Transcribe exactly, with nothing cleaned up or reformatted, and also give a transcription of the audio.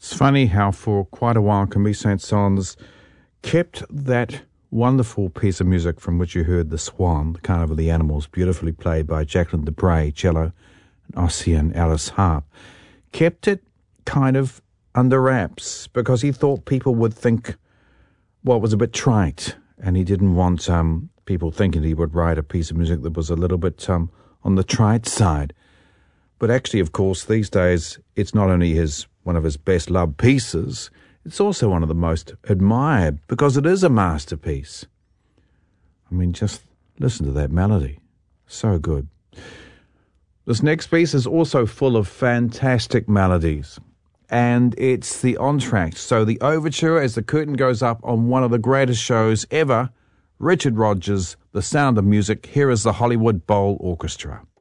It's funny how for quite a while Camille Saint-Saëns kept that wonderful piece of music from which you heard The Swan, the Carnival of the Animals, beautifully played by Jacqueline Dupre, cello, and Ossian Ellis harp, kept it kind of under wraps because he thought people would think, well, it was a bit trite, and he didn't want um, people thinking he would write a piece of music that was a little bit um, on the trite side. But actually, of course, these days, it's not only his one of his best-loved pieces, it's also one of the most admired because it is a masterpiece. I mean, just listen to that melody. So good. This next piece is also full of fantastic melodies, and it's the entr'acte. So the overture as the curtain goes up on one of the greatest shows ever, Richard Rodgers, The Sound of Music. Here is the Hollywood Bowl Orchestra.